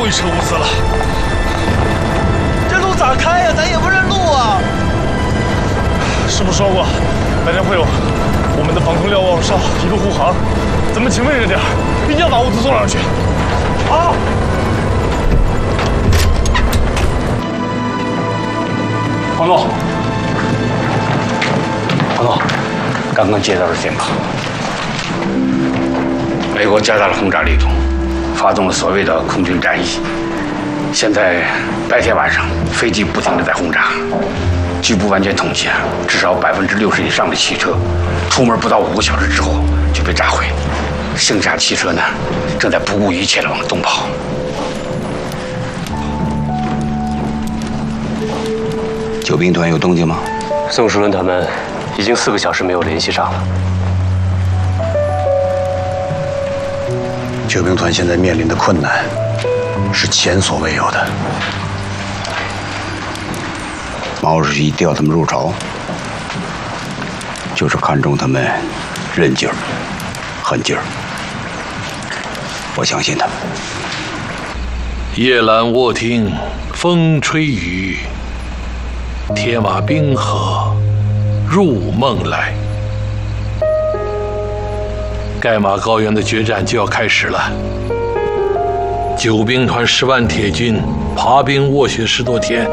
后一车物资了。 这路咋开呀？咱也不认路啊！ 师傅说过，白天会有我们的防空瞭望哨一路护航，咱们勤奋着点，一定要把物资送上去。好。黄总， 黄总，刚刚接到了电报，美国加大了轰炸力度，发动了所谓的空军战役。现在白天晚上飞机不停地在轰炸，据不完全统计，至少60%以上的汽车出门不到5个小时之后就被炸毁，剩下汽车呢正在不顾一切地往东跑。 救兵团有动静吗？ 宋书伦他们已经4个小时没有联系上了。 救兵团现在面临的困难是前所未有的。毛主席调他们入朝，就是看中他们韧劲儿、狠劲儿。我相信他们。 夜阑卧听风吹雨，铁马冰河入梦来。盖玛高原的决战就要开始了。救兵团10万铁军爬冰卧雪10多天，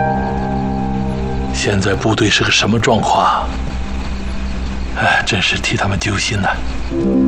现在部队是个什么状况？哎，真是替他们揪心呐。